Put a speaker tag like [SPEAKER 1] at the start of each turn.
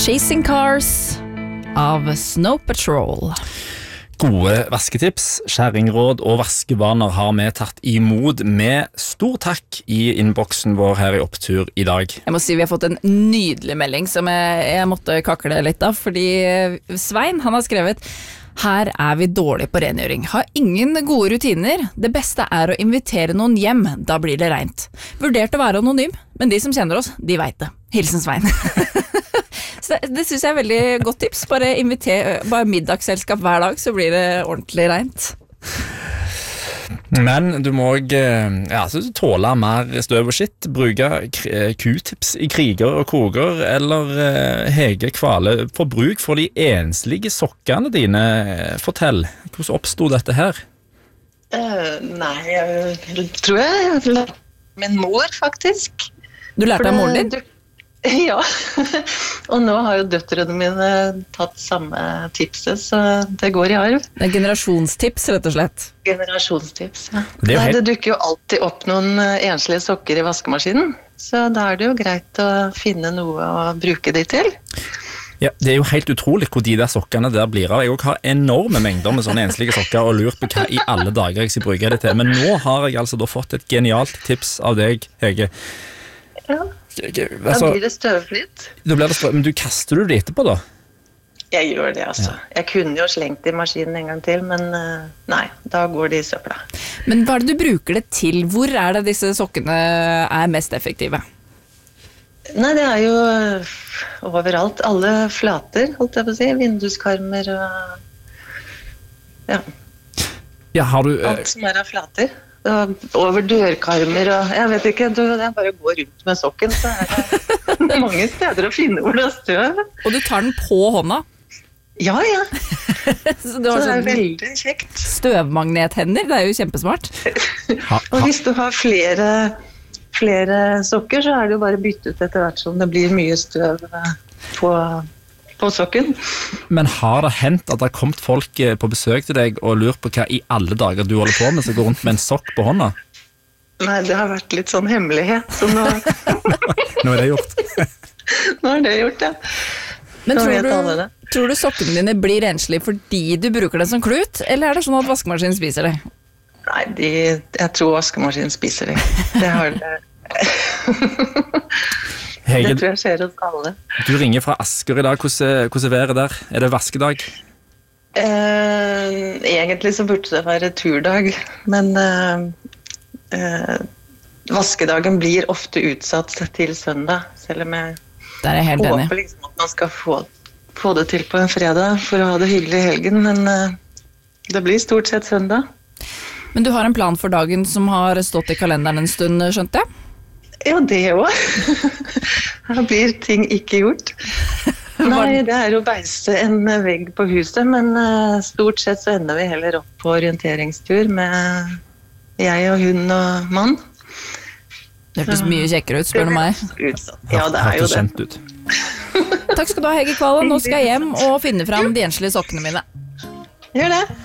[SPEAKER 1] Chasing Cars av Snow Patrol.
[SPEAKER 2] Gode vasketips, skjæringråd og vaskevaner har vi tatt imot med stor takk i innboksen vår her i Opptur i dag.
[SPEAKER 1] Jeg må si vi har fått en nydelig melding som jeg måtte kakle litt av, fordi Svein, han har skrevet: her vi dårlig på rengjøring. Har ingen gode rutiner. Det beste å invitere noen hjem, da blir det rent. Vurdert å være anonym, men de som kjenner oss, de vet det. Hilsen Svein. Så det synes jeg veldig godt tips. Bare middagsselskap hver dag, så blir det ordentlig rent.
[SPEAKER 2] Men du må også tåle mer støv og skitt. Bruke Q-tips i kriger og koger, eller Hege Kvale for bruk for de enslige sokkene dine. Fortell, hvordan oppstod dette her?
[SPEAKER 3] Nei, jeg tror jeg lærte min mor, faktisk.
[SPEAKER 1] Du lærte av moren din?
[SPEAKER 3] Ja, og nå har jo døtrene mine tatt samme tipset, så det går i arv.
[SPEAKER 1] Det generasjonstips, rett og slett.
[SPEAKER 3] Generasjonstips, ja. Det dukker jo alltid opp noen enslige sokker i vaskemaskinen, så da det jo greit å finne noe å bruke de til.
[SPEAKER 2] Ja, det jo helt utrolig hvor de der sokkene der blir av. Jeg har enorme mengder med sånne enslige sokker og lurt på hva i alle dager jeg skal bruke det til. Men nå har jeg altså da fått et genialt tips av deg, Hege.
[SPEAKER 3] Ja. Da blir det støvfritt.
[SPEAKER 2] Men du kaster det etterpå da?
[SPEAKER 3] Jeg gjør det altså. Ja. Jeg kunne jo slengt i maskinen en gang til, men nei, da går det i søpla.
[SPEAKER 1] Men hva det du bruker det til? Hvor det disse sokkene mest effektive?
[SPEAKER 3] Nei, det jo overalt. Alle flater, holdt jeg på å si. Vinduskarmer og ja.
[SPEAKER 2] Ja, har du
[SPEAKER 3] alt som av flater. Over dørkarmer og jeg vet ikke, det bare å gå rundt med sokken, så det mange steder å finne hvor det støv.
[SPEAKER 1] Og du tar den på hånda?
[SPEAKER 3] Ja.
[SPEAKER 1] Så det
[SPEAKER 3] veldig kjekt.
[SPEAKER 1] Støvmagnethender, det jo kjempesmart.
[SPEAKER 3] Og hvis du har flere sokker, så det jo bare byttet ut etter hvert som det blir mye støv på sokken.
[SPEAKER 2] Men har det hendt at det har kommet folk på besøk til deg og lurt på hva i alle dager du holder på med, så går rundt med en sokk på hånda?
[SPEAKER 3] Nei, det har vært litt sånn hemmelighet, så nå...
[SPEAKER 2] Nå det gjort.
[SPEAKER 3] Nå det gjort, ja.
[SPEAKER 1] Men tror du sokkene dine blir renslige fordi du bruker det som klut, eller det sånn at vaskemaskinen spiser det?
[SPEAKER 3] Nei, jeg tror vaskemaskinen spiser det. Det har det...
[SPEAKER 2] Hege,
[SPEAKER 3] det tror jeg skjer hos alle.
[SPEAKER 2] Du ringer fra Asker i dag. Hvordan været der? Det vaskedag?
[SPEAKER 3] Egentlig så burde det være turdag, men vaskedagen blir ofte utsatt til søndag, selv om jeg håper liksom at man skal få det til på en fredag for å ha det hyggelig i helgen, men det blir stort sett søndag.
[SPEAKER 1] Men du har en plan for dagen som har stått i kalenderen en stund, skjønte jeg?
[SPEAKER 3] Ja, det også. Her blir ting ikke gjort. Nei, det å beise en vegg på huset, men stort sett så ender vi heller opp på orienteringstur med jeg og hun og mann.
[SPEAKER 1] Det hørtes mye kjekkere ut, spør du meg.
[SPEAKER 3] Ja, det jo det.
[SPEAKER 1] Takk skal du ha, Hege Kvale. Nå skal jeg hjem og finne fram de enslige sokkene mine.
[SPEAKER 3] Gjør det.